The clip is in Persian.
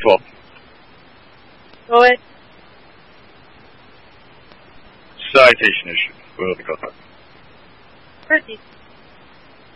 12. Go ahead. Citation issue. Will the court. Proceed.